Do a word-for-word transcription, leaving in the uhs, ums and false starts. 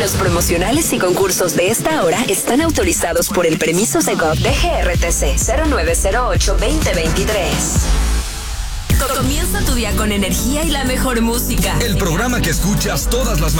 Los promocionales y concursos de esta hora están autorizados por el permiso Segov de G R T C cero nueve cero ocho dos cero dos tres. Comienza tu día con energía y la mejor música. El programa que escuchas todas las mañanas.